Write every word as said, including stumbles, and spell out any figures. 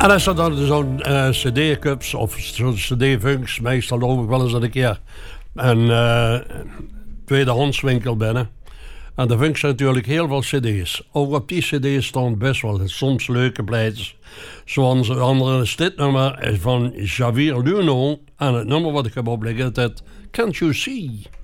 En als er dan zo'n uh, cd-cups of zo'n cd-funks, meestal loop ik wel eens dat ik keer een uh, tweedehandswinkel binnen. En de funks zijn natuurlijk heel veel cd's. Ook op die cd's staan best wel soms leuke plaatjes. Zoals een andere is dit nummer van Javier Luno. En het nummer wat ik heb opleggen, dat Can't You See?